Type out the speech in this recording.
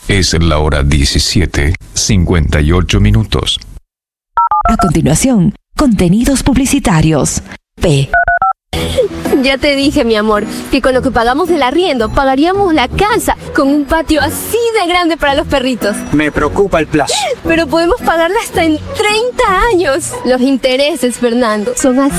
Es la hora 17:58. A continuación, contenidos publicitarios. P. Ya te dije, mi amor, que con lo que pagamos del arriendo pagaríamos la casa con un patio así de grande para los perritos. Me preocupa el plazo. Pero podemos pagarla hasta en 30 años. Los intereses, Fernando, son así